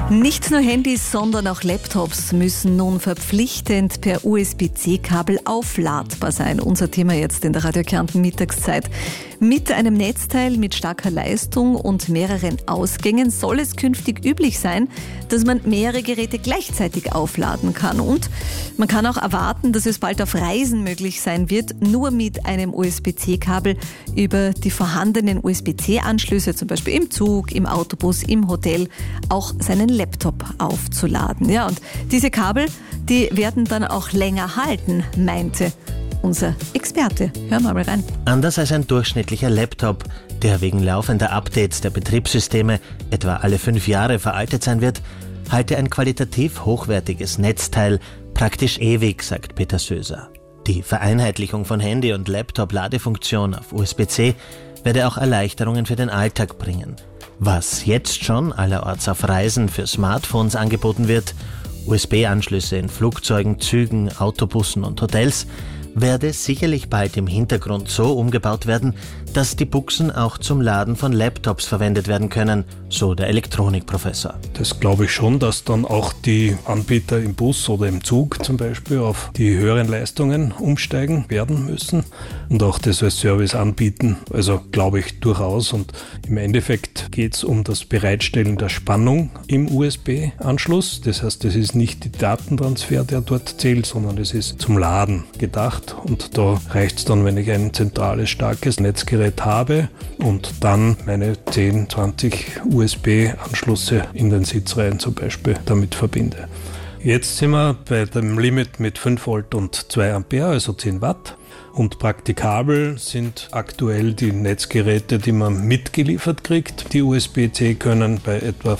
Nicht nur Handys, sondern auch Laptops müssen nun verpflichtend per USB-C-Kabel aufladbar sein. Unser Thema jetzt in der Radio Kärnten Mittagszeit. Mit einem Netzteil mit starker Leistung und mehreren Ausgängen soll es künftig üblich sein, dass man mehrere Geräte gleichzeitig aufladen kann. Und man kann auch erwarten, dass es bald auf Reisen möglich sein wird, nur mit einem USB-C-Kabel über die vorhandenen USB-C-Anschlüsse, zum Beispiel im Zug, im Autobus, im Hotel, auch seinen Laptop aufzuladen. Ja, und diese Kabel, die werden dann auch länger halten, meinte unser Experte. Hören wir mal rein. Anders als ein durchschnittlicher Laptop, der wegen laufender Updates der Betriebssysteme etwa alle 5 Jahre veraltet sein wird, halte ein qualitativ hochwertiges Netzteil praktisch ewig, sagt Peter Söser. Die Vereinheitlichung von Handy- und Laptop-Ladefunktion auf USB-C werde auch Erleichterungen für den Alltag bringen. Was jetzt schon allerorts auf Reisen für Smartphones angeboten wird, USB-Anschlüsse in Flugzeugen, Zügen, Autobussen und Hotels, werde sicherlich bald im Hintergrund so umgebaut werden, dass die Buchsen auch zum Laden von Laptops verwendet werden können, so der Elektronikprofessor. Das glaube ich schon, dass dann auch die Anbieter im Bus oder im Zug zum Beispiel auf die höheren Leistungen umsteigen werden müssen und auch das als Service anbieten. Also glaube ich durchaus. Und im Endeffekt geht es um das Bereitstellen der Spannung im USB-Anschluss. Das heißt, das ist nicht der Datentransfer, der dort zählt, sondern es ist zum Laden gedacht. Und da reicht es dann, wenn ich ein zentrales, starkes Netzgerät habe und dann meine 10, 20 USB-Anschlüsse in den Sitzreihen zum Beispiel damit verbinde. Jetzt sind wir bei dem Limit mit 5 Volt und 2 Ampere, also 10 Watt. Und praktikabel sind aktuell die Netzgeräte, die man mitgeliefert kriegt. Die USB-C können bei etwa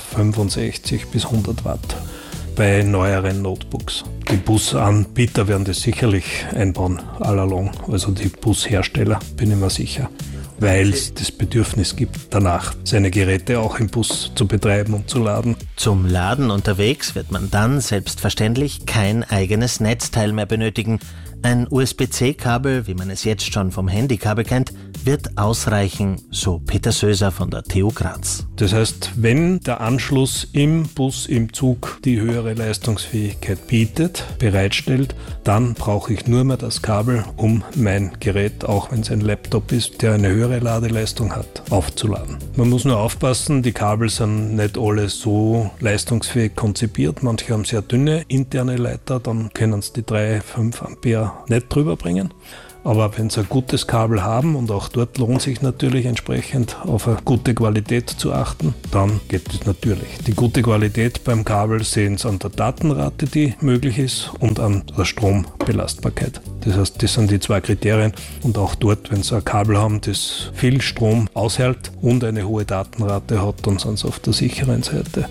65 bis 100 Watt. Bei neueren Notebooks. Die Busanbieter werden das sicherlich einbauen, all along, also die Bushersteller, bin ich mir sicher, weil es das Bedürfnis gibt, danach seine Geräte auch im Bus zu betreiben und zu laden. Zum Laden unterwegs wird man dann selbstverständlich kein eigenes Netzteil mehr benötigen. Ein USB-C-Kabel, wie man es jetzt schon vom Handykabel kennt, wird ausreichen, so Peter Söser von der TU Graz. Das heißt, wenn der Anschluss im Bus, im Zug die höhere Leistungsfähigkeit bietet, bereitstellt, dann brauche ich nur mehr das Kabel, um mein Gerät, auch wenn es ein Laptop ist, der eine höhere Ladeleistung hat, aufzuladen. Man muss nur aufpassen, die Kabel sind nicht alle so leistungsfähig konzipiert. Manche haben sehr dünne interne Leiter, dann können es die 3-5 Ampere nicht drüber bringen. Aber wenn Sie ein gutes Kabel haben und auch dort lohnt sich natürlich entsprechend auf eine gute Qualität zu achten, dann geht es natürlich. Die gute Qualität beim Kabel sehen Sie an der Datenrate, die möglich ist, und an der Strombelastbarkeit. Das heißt, das sind die 2 Kriterien und auch dort, wenn Sie ein Kabel haben, das viel Strom aushält und eine hohe Datenrate hat, dann sind Sie auf der sicheren Seite.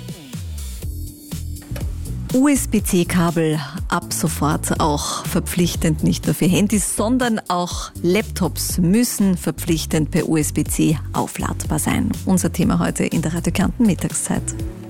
USB-C-Kabel ab sofort auch verpflichtend, nicht nur für Handys, sondern auch Laptops müssen verpflichtend per USB-C aufladbar sein. Unser Thema heute in der Radio Kärnten Mittagszeit.